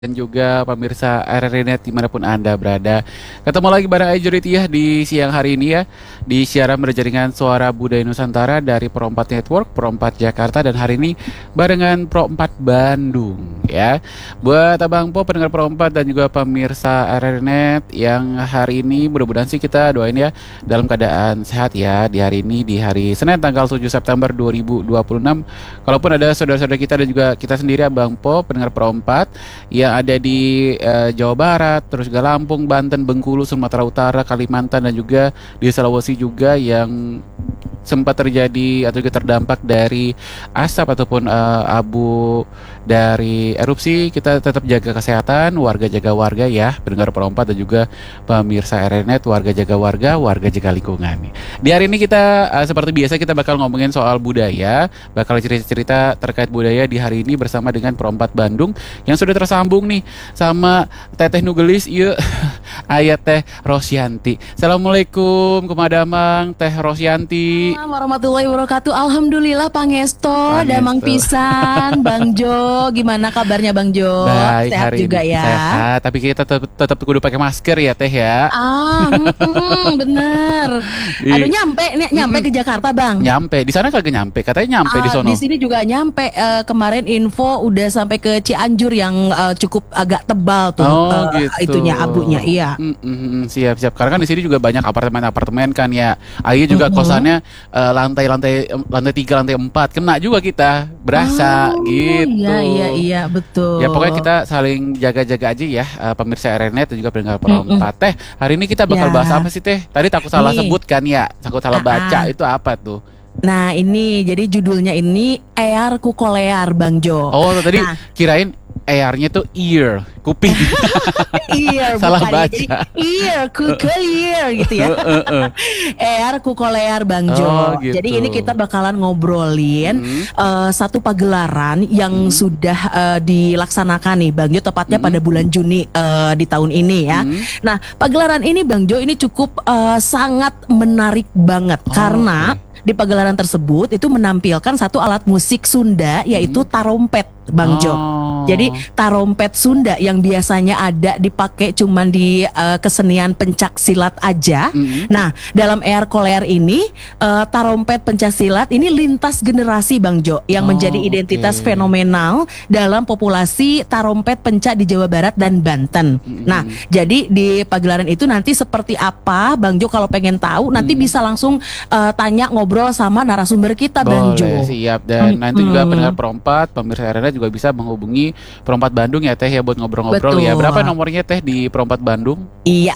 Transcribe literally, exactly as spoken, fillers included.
dan juga pemirsa R R I Net dimanapun Anda berada. Ketemu lagi bareng Ajurit ya di siang hari ini ya, di siaran berjaringan Suara Budaya Nusantara dari Pro empat Network, Pro empat Jakarta, dan hari ini barengan Pro empat Bandung ya. Buat Abang Po, pendengar Pro empat dan juga pemirsa R R I Net yang hari ini mudah-mudahan sih kita doain ya dalam keadaan sehat ya di hari ini, di hari Senin tanggal tujuh September dua ribu dua puluh enam. Kalaupun ada saudara-saudara kita dan juga kita sendiri Abang Po, pendengar Pro empat yang ada di eh, Jawa Barat, terus juga Lampung, Banten, Bengkulu, Sumatera Utara, Kalimantan, dan juga di Sulawesi juga yang sempat terjadi atau juga terdampak dari asap ataupun eh, abu dari erupsi. Kita tetap jaga kesehatan, warga jaga warga ya, pendengar Pro empat dan juga pemirsa R R Net, warga jaga warga, warga jaga lingkungan. Di hari ini kita eh, seperti biasa kita bakal ngomongin soal budaya, bakal cerita-cerita terkait budaya di hari ini bersama dengan Pro empat Bandung yang sudah tersambung nih sama Teteh Nugelis, iya. Ayat Teh Rosyanti. Assalamualaikum kumadamang Teh Rosyanti. Assalamualaikum warahmatullahi wabarakatuh. Alhamdulillah Pangesto, Pangesto. damang pisan. Bang Jo, gimana kabarnya Bang Jo? Baik, Sehat hari juga ini ya. sehat, tapi kita tetap tetap kudu pakai masker ya Teh ya. Ah, mm, bener. Di- Aduh nyampe, nih, nyampe ke Jakarta Bang. Nyampe di sana kagak nyampe, katanya nyampe di Ah, sono. di sini juga nyampe. Eh, kemarin info udah sampai ke Cianjur yang eh, cukup agak tebal tuh. Oh eh, gitu. Itunya abunya, iya. Mm, mm, mm, siap siap. Karena kan di sini juga banyak apartemen-apartemen kan ya. Ayo juga Mm-mm. kosannya eh, lantai-lantai lantai tiga, lantai empat. Kena juga kita, berasa Oh, gitu. iya iya iya betul. Ya pokoknya kita saling jaga-jaga aja ya, eh, pemirsa R R Net dan juga pendengar Pro Mm-mm. empat. Teh, hari ini kita bakal Ya. bahas apa sih Teh? Tadi takut salah Nih. sebut kan ya, takut salah Ah, baca, ah. itu apa tuh? Nah ini jadi judulnya ini Ear Kukolear Bang Jo. Oh tadi Nah, kirain airnya tuh ear, kuping. ear Salah bukannya baca. jadi ear kukolear gitu ya. Eh, eh. Ear Kukolear Bang Jo. Oh, gitu. Jadi ini kita bakalan ngobrolin Hmm. eh, satu pagelaran yang Hmm. sudah eh, dilaksanakan nih Bang Jo, tepatnya Hmm. pada bulan Juni eh, di tahun ini ya. Hmm. Nah pagelaran ini Bang Jo ini cukup eh, sangat menarik banget Oh, karena di pagelaran tersebut itu menampilkan satu alat musik Sunda yaitu tarompet Bang Jo. Oh. Jadi tarompet Sunda yang biasanya ada dipakai cuman di eh, kesenian pencak silat aja. Mm-mm. Nah, dalam Ear Kolear ini eh, tarompet pencak silat ini lintas generasi Bang Jo yang Oh, menjadi identitas oke. fenomenal dalam populasi tarompet pencak di Jawa Barat dan Banten. Mm-mm. Nah, jadi di pagelaran itu nanti seperti apa Bang Jo, kalau pengen tahu nanti Mm-mm. bisa langsung eh, tanya ngobrol sama narasumber kita Bang Jo. Boleh, siap. Dan nanti juga Mm-mm. pendengar Pro empat, pemirsa R R Net juga bisa menghubungi Pro empat Bandung ya Teh ya buat ngobrol-ngobrol ya. Betul. Berapa nomornya Teh di Pro empat Bandung? Iya,